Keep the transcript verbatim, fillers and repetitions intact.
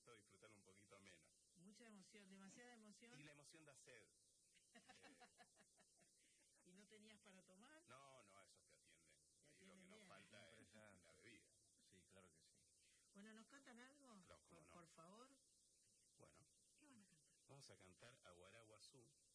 gustó disfrutarlo un poquito menos. Mucha emoción, demasiada emoción. Y la emoción da sed. eh, ¿Y no tenías para tomar? no, no, esos te atienden. Te Ahí lo que atienden nos bien. falta es la bebida. Sí, claro que sí. Bueno, ¿nos cantan algo? Claro, cómo por, no. por favor. Bueno, ¿Qué van a cantar? vamos a cantar Aguaraguazú.